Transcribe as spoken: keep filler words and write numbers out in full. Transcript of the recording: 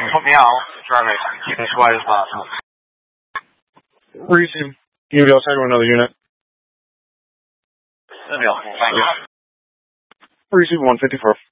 put me out, try to keep it as quiet as possible. Receive. Can you be outside with another unit? That'd be helpful. Thank you. Receive one fifty-four.